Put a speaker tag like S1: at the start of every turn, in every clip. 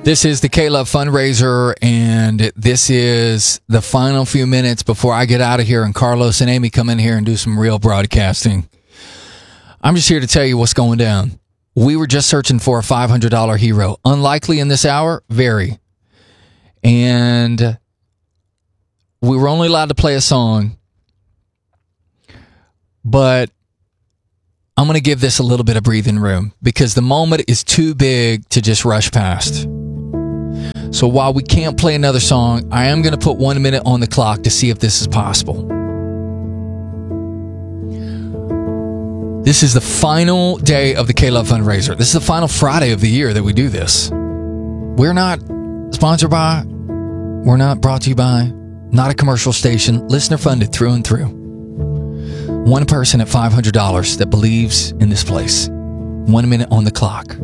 S1: This is the K-Love fundraiser, and this is the final few minutes before I get out of here and Carlos and Amy come in here and do some real broadcasting. I'm just here to tell you what's going down. We were just searching for a $500 hero. Unlikely in this hour? Very. And we were only allowed to play a song, but I'm going to give this a little bit of breathing room because the moment is too big to just rush past. So while we can't play another song, I am going to put 1 minute on the clock to see if this is possible. This is the final day of the K-Love fundraiser. This is the final Friday of the year that we do this. We're not sponsored by, we're not brought to you by, not a commercial station, listener funded through and through. One person at $500 that believes in this place. 1 minute on the clock.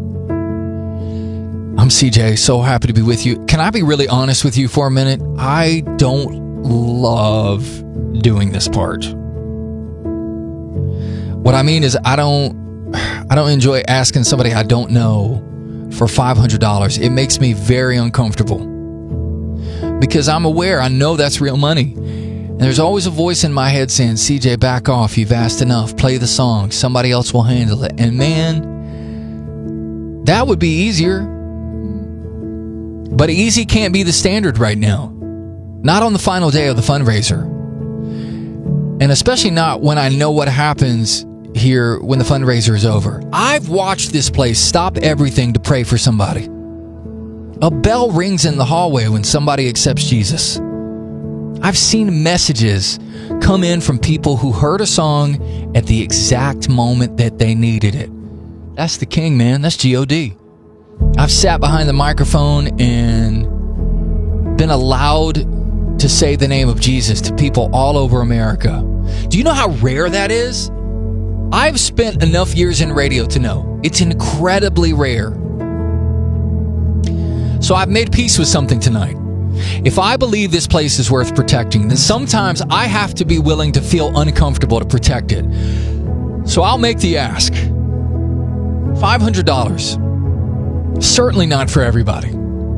S1: I'm CJ, so happy to be with you. Can I be really honest with you for a minute? I don't love doing this part. What I mean is I don't enjoy asking somebody I don't know for $500. It makes me very uncomfortable. Because I'm aware, I know that's real money. And there's always a voice in my head saying, CJ, back off, you've asked enough, play the song, somebody else will handle it. And man, that would be easier. But easy can't be the standard right now. Not on the final day of the fundraiser. And especially not when I know what happens here when the fundraiser is over. I've watched this place stop everything to pray for somebody. A bell rings in the hallway when somebody accepts Jesus. I've seen messages come in from people who heard a song at the exact moment that they needed it. That's the king, man. That's G.O.D. I've sat behind the microphone and been allowed to say the name of Jesus to people all over America. Do you know how rare that is? I've spent enough years in radio to know it's incredibly rare. So I've made peace with something tonight. If I believe this place is worth protecting, then sometimes I have to be willing to feel uncomfortable to protect it. So I'll make the ask. $500. Certainly not for everybody.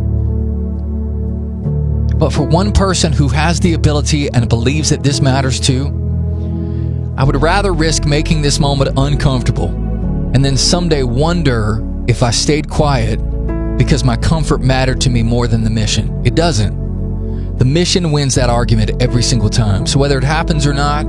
S1: But for one person who has the ability and believes that this matters too, I would rather risk making this moment uncomfortable and then someday wonder if I stayed quiet because my comfort mattered to me more than the mission. It doesn't. The mission wins that argument every single time. So whether it happens or not,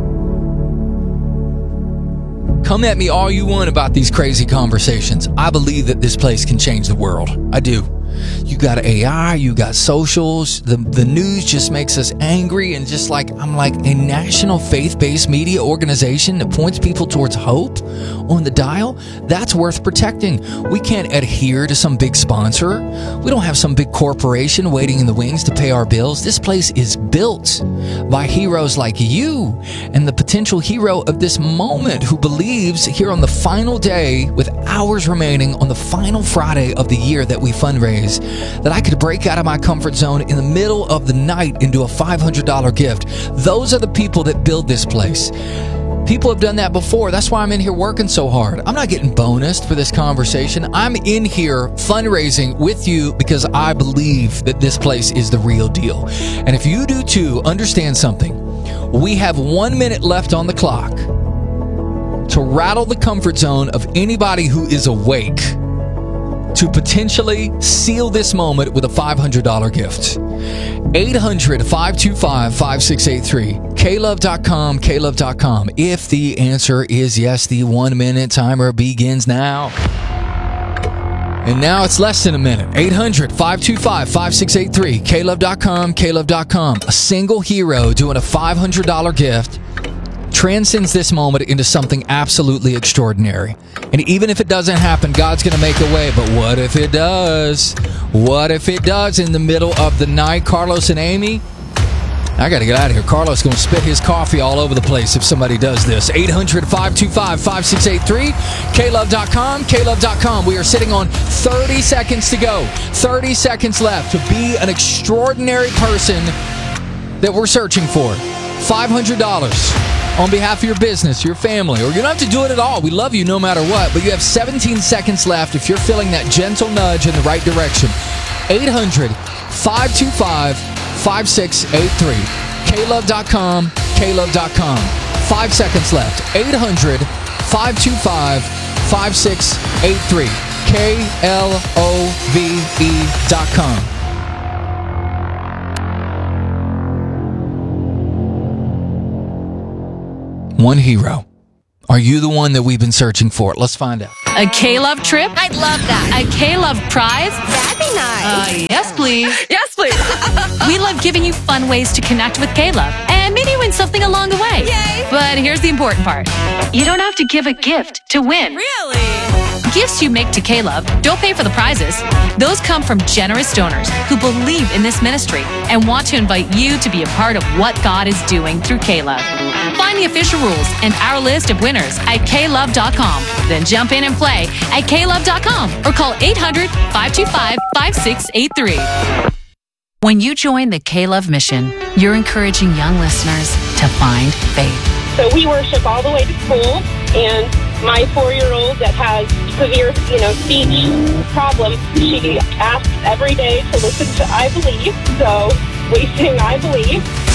S1: come at me all you want about these crazy conversations. I believe that this place can change the world. I do. You got AI, you got socials. The news just makes us angry and just like, I'm like a national faith-based media organization that points people towards hope on the dial. That's worth protecting. We can't adhere to some big sponsor. We don't have some big corporation waiting in the wings to pay our bills. This place is built by heroes like you and the potential hero of this moment who believes here on the final day with hours remaining on the final Friday of the year that we fundraise that I could break out of my comfort zone in the middle of the night into a $500 gift. Those are the people that build this place. People have done that before. That's why I'm in here working so hard. I'm not getting bonused for this conversation. I'm in here fundraising with you because I believe that this place is the real deal. And if you do too, understand something. We have 1 minute left on the clock to rattle the comfort zone of anybody who is awake to potentially seal this moment with a $500 gift. 800-525-5683. klove.com, klove.com. If the answer is yes, the 1 minute timer begins now. And now it's less than a minute. 800-525-5683. klove.com, klove.com. A single hero doing a $500 gift transcends this moment into something absolutely extraordinary. And even if it doesn't happen, God's going to make a way. But what if it does? What if it does in the middle of the night? Carlos and Amy, I got to get out of here. Carlos is going to spit his coffee all over the place if somebody does this. 800-525-5683. klove.com, klove.com. We are sitting on 30 seconds to go. 30 seconds left to be an extraordinary person that we're searching for. $500. on behalf of your business, your family, or you don't have to do it at all. We love you no matter what, but you have 17 seconds left if you're feeling that gentle nudge in the right direction. 800-525-5683. klove.com, klove.com. 5 seconds left. 800-525-5683. klove.com. One hero. Are you the one that we've been searching for? Let's find out.
S2: A K-Love trip?
S3: I'd love that.
S2: A K-Love prize?
S3: That'd be nice.
S2: Yes, please.
S3: Yes, please.
S2: We love giving you fun ways to connect with K-Love and maybe win something along the way.
S3: Yay.
S2: But here's the important part. You don't have to give a gift to win.
S3: Really?
S2: Gifts you make to K-Love don't pay for the prizes. Those come from generous donors who believe in this ministry and want to invite you to be a part of what God is doing through K-Love. Find the official rules and our list of winners at klove.com. Then jump in and play at klove.com or call 800-525-5683. When you join the K-Love mission, you're encouraging young listeners to find faith.
S4: So we worship all the way to school, and my 4-year-old that has severe, speech problem, she asks every day to listen to I Believe. So we sing I Believe.